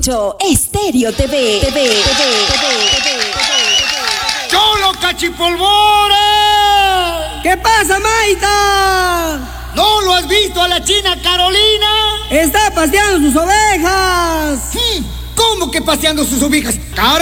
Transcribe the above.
escucho Estéreo TV. ¡Cholo cachipolvora! ¿Qué pasa, Maita? ¿No lo has visto a la china Carolina? Está paseando sus ovejas. ¿Cómo que paseando sus ovejas?